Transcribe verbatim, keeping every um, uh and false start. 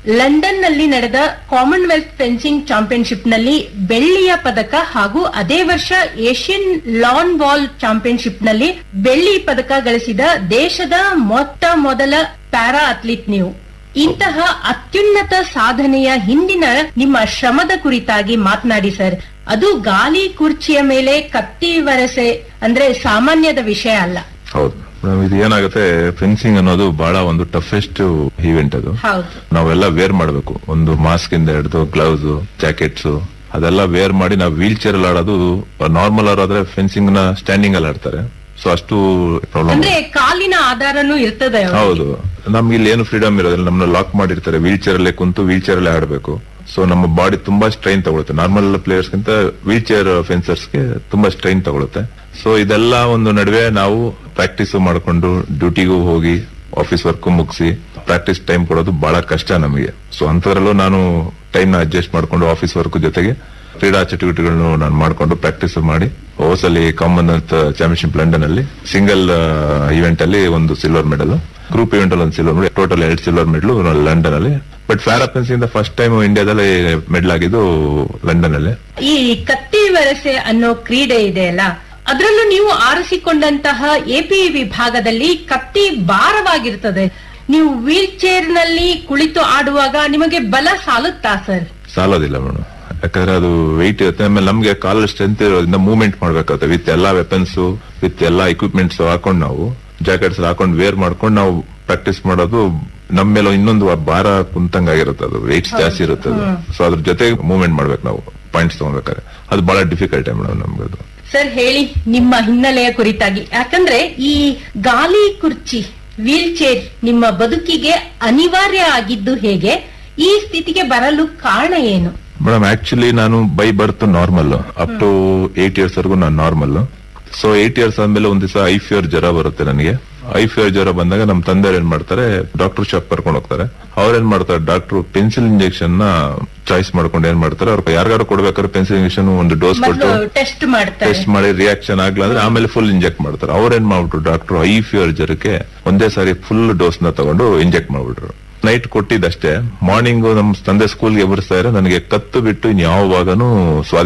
London ನಲ್ಲಿ ನಡೆದ Commonwealth fencing championship ನಲ್ಲಿ ಬೆಳ್ಳಿಯ ಪದಕ ಹಾಗೂ ಅದೇ ವರ್ಷ ಏಷ್ಯನ್ ಲಾನ್ ಬಾಲ್ ಚಾಂಪಿಯನ್ಶಿಪ್ ನಲ್ಲಿ ಬೆಳ್ಳಿ ಪದಕ ಗಳಿಸಿದ ದೇಶದ ಮೊತ್ತ ಮೊದಲ ಪ್ಯಾರಾ ಅಥ್ಲೀಟ್ ನೀವು. ಇಂತಹ ಅತ್ಯುನ್ನತ ಸಾಧನೆಯ ಹಿಂದಿನ ನಿಮ್ಮ ಶ್ರಮದ ಕುರಿತಾಗಿ ಮಾತನಾಡಿ ಸರ್. ಅದು ಗಾಲಿ ಕುರ್ಚಿಯ ಮೇಲೆ ಕತ್ತಿ ವರಸೆ ಅಂದ್ರೆ ಸಾಮಾನ್ಯದ ವಿಷಯ ಅಲ್ಲ. ಹೌದು, ಇದು ಏನಾಗುತ್ತೆ, ಫೆನ್ಸಿಂಗ್ ಅನ್ನೋದು ಬಹಳ ಒಂದು ಟಫೆಸ್ಟ್ ಈವೆಂಟ್. ಅದು ನಾವೆಲ್ಲ ವೇರ್ ಮಾಡಬೇಕು, ಒಂದು ಮಾಸ್ಕ್ ಇಂದ ಹಿಡಿದು ಗ್ಲೌಸ್, ಜಾಕೆಟ್ಸ್ ಅದೆಲ್ಲ ವೇರ್ ಮಾಡಿ ನಾವು ವೀಲ್ ಚೇರ್ ಅಲ್ಲಿ ಆಡೋದು. ನಾರ್ಮಲ್ ಆದ್ರೆ ಫೆನ್ಸಿಂಗ್ ನ ಸ್ಟ್ಯಾಂಡಿಂಗ್ ಅಲ್ಲಿ ಆಡ್ತಾರೆ, ಸೊ ಅಷ್ಟು ಪ್ರಾಬ್ಲಮ್. ಅಂದ್ರೆ ಕಾಲಿನ ಆಧಾರನೂ ಇರ್ತದೆ. ಹೌದು, ನಮ್ಗೆ ಇಲ್ಲಿ ಏನು ಫ್ರೀಡಮ್ ಇರೋದಿಲ್ಲ, ನಮ್ಮನ್ನ ಲಾಕ್ ಮಾಡಿರ್ತಾರೆ. ವೀಲ್ ಚೇರ್ ಅಲ್ಲೇ ಕುಂತು ವೀಲ್ ಚೇರ್ ಅಲ್ಲೇ ಆಡಬೇಕು. ಸೊ ನಮ್ಮ ಬಾಡಿ ತುಂಬಾ ಸ್ಟ್ರೈನ್ ತಗೊಳುತ್ತೆ. ನಾರ್ಮಲ್ ಪ್ಲೇಯರ್ಸ್ ಗಿಂತ ವೀಲ್ ಚೇರ್ ಫೆನ್ಸರ್ಸ್ಗೆ ತುಂಬಾ ಸ್ಟ್ರೈನ್ ತಗೊಳುತ್ತೆ. ಸೊ ಇದೆಲ್ಲ ಒಂದು ನಡುವೆ ನಾವು ಪ್ರಾಕ್ಟೀಸ್ ಮಾಡಿಕೊಂಡು ಡ್ಯೂಟಿಗೂ ಹೋಗಿ ಆಫೀಸ್ ವರ್ಕ್ ಮುಗಿಸಿ ಪ್ರಾಕ್ಟೀಸ್ ಟೈಮ್ ಕೊಡೋದು ಬಹಳ ಕಷ್ಟ ನಮಗೆ. ಸೊ ಅಂತದ್ರಲ್ಲೂ ನಾನು ಟೈಮ್ ನ ಅಡ್ಜಸ್ಟ್ ಮಾಡ್ಕೊಂಡು ಆಫೀಸ್ ವರ್ಕ್ ಜೊತೆಗೆ ಕ್ರೀಡಾ ಚಟುವಟಿಕೆಗಳನ್ನು ನಾನು ಮಾಡ್ಕೊಂಡು ಪ್ರಾಕ್ಟೀಸ್ ಮಾಡಿ ಹೋಸಲಿ ಕಾಮನ್ವೆಲ್ತ್ ಚಾಂಪಿಯನ್ಶಿಪ್ ಲಂಡನ್ ಅಲ್ಲಿ ಸಿಂಗಲ್ ಇವೆಂಟ್ ಅಲ್ಲಿ ಒಂದು ಸಿಲ್ವರ್ ಮೆಡಲ್, ಗ್ರೂಪ್ ಇವೆಂಟ್ ಅಲ್ಲಿ ಒಂದು ಸಿಲ್ವರ್ ಮೆಡಲ್, ಟೋಟಲ್ ಎರಡು ಸಿಲ್ವರ್ ಮೆಡಲ್ ಲಂಡನ್ ಅಲ್ಲಿ. But para fencing first time ಇಂಡಿಯಾದಲ್ಲಿ ಮೆಡಲ್ ಆಗಿದ್ದು ಲಂಡನ್ ಅಲ್ಲಿ. ಈ ಕತ್ತಿ ವರಸೆ ಅನ್ನೋ ಕ್ರೀಡೆ ಇದೆ ಅಲ್ಲ, ಅದರಲ್ಲೂ ನೀವು ಆರಿಸಿಕೊಂಡಂತಹ ಎಪಿ ವಿಭಾಗದಲ್ಲಿ ಕತ್ತಿ ಭಾರವಾಗಿರ್ತದೆ. ನೀವು ವೀಲ್ ಚೇರ್ ನಲ್ಲಿ ಕುಳಿತು ಆಡುವಾಗ ನಿಮಗೆ ಬಲ ಸಾಲುತ್ತಾ ಸರ್? ಸಾಲೋದಿಲ್ಲ ಮೇಡಮ್, ಯಾಕಂದ್ರೆ ಅದು ವೆಯ್ಟ್ ಇರುತ್ತೆ. ಆಮೇಲೆ ನಮ್ಗೆ ಕಾಲ್ ಸ್ಟ್ರೆಂತ್ ಇರೋದ್ರಿಂದ ಮೂವ್ಮೆಂಟ್ ಮಾಡ್ಬೇಕಾಗುತ್ತೆ ವಿತ್ ಎಲ್ಲಾ ವೆಪನ್ಸ್, ವಿತ್ ಎಲ್ಲಾ ಇಕ್ವಿಪ್ಮೆಂಟ್ಸ್ ಹಾಕೊಂಡು ನಾವು ಜಾಕೆಟ್ಸ್ ಹಾಕೊಂಡು ವೇರ್ ಮಾಡ್ಕೊಂಡು ನಾವು ಪ್ರಾಕ್ಟೀಸ್ ಮಾಡೋದು. ನಮ್ಮ ಮೇಲೆ ಇನ್ನೊಂದು ಭಾರ ಕುಂತಂಗಾಗಿರುತ್ತೆ, ಅದು ವೆಯ್ಟ್ಸ್ ಜಾಸ್ತಿ ಇರುತ್ತೆ. ಸೊ ಅದ್ರ ಜೊತೆಗೆ ಮೂವ್ಮೆಂಟ್ ಮಾಡ್ಬೇಕು ನಾವು ಪಾಯಿಂಟ್ಸ್ ತಗೋಬೇಕಾದ್ರೆ. ಅದು ಬಹಳ ಡಿಫಿಕಲ್ಟ್ ಮೇಡಮ್ ನಮ್ಗೆ ಅದು. ಸರ್ ಹೇಳಿ ನಿಮ್ಮ ಹಿನ್ನೆಲೆಯ ಕುರಿತಾಗಿ. ಯಾಕಂದ್ರೆ ಈ ಗಾಲಿ ಕುರ್ಚಿ, ವೀಲ್ ಚೇರ್ ನಿಮ್ಮ ಬದುಕಿಗೆ ಅನಿವಾರ್ಯ ಆಗಿದ್ದು ಹೇಗೆ? ಈ ಸ್ಥಿತಿಗೆ ಬರಲು ಕಾರಣ ಏನು? ಮೇಡಮ್ ಆಕ್ಚುಲಿ ನಾನು by birth normal, up to eight years ವರೆಗೂ ನಾನು ನಾರ್ಮಲ್. ಸೊ ಏಟ್ ಇಯರ್ಸ್ ಆದ್ಮೇಲೆ ಒಂದ್ ದಿವಸ ಐ ಫೀವರ್ ಜ್ವರ ಬರುತ್ತೆ ನನಗೆ. ಐ ಫೀವರ್ ಜ್ವರ ಬಂದಾಗ ನಮ್ ತಂದೆಯವ್ರು ಏನ್ ಮಾಡ್ತಾರೆ, ಡಾಕ್ಟರ್ ಶಾಪ್ ಕರ್ಕೊಂಡು ಹೋಗ್ತಾರೆ. ಅವ್ರೇನ್ ಮಾಡ್ತಾರೆ, ಡಾಕ್ಟರ್ ಪೆನ್ಸಿಲ್ ಇಂಜೆಕ್ಷನ್ ನ ಚಾಯ್ಸ್ ಮಾಡ್ಕೊಂಡು ಏನ್ ಮಾಡ್ತಾರೆ, ಅವ್ರಿಗೆ ಯಾರಿಗಾರು ಕೊಡ್ಬೇಕಾದ್ರೆ ಪೆನ್ಸಿಲ್ ಇಂಜೆಕ್ಷನ್ ಒಂದು ಡೋಸ್ ಕೊಟ್ಟು ಟೆಸ್ಟ್ ಟೆಸ್ಟ್ ಮಾಡಿ ರಿಯಾಕ್ಷನ್ ಆಗ್ಲ ಅಂದ್ರೆ ಆಮೇಲೆ ಫುಲ್ ಇಂಜೆಕ್ಟ್ ಮಾಡ್ತಾರೆ. ಅವ್ರೇನ್ ಮಾಡ್ಬಿಟ್ರು, ಡಾಕ್ಟರ್ ಐ ಫೀವರ್ ಜ್ವರಕ್ಕೆ ಒಂದೇ ಸಾರಿ ಫುಲ್ ಡೋಸ್ ನ ತಗೊಂಡು ಇಂಜೆಕ್ಟ್ ಮಾಡ್ಬಿಟ್ರು. ನೈಟ್ ಕೊಟ್ಟಿದ್ದಷ್ಟೇ, ಮಾರ್ನಿಂಗ್ ನಮ್ ತಂದೆ ಸ್ಕೂಲ್ಗೆ ಎಬರಿಸ್ತಾ ಇದ್ರೆ ನನಗೆ ಕತ್ತು ಬಿಟ್ಟು ಇನ್ಯಾವಾಗನೂ ಸ್ವಾಧೀನ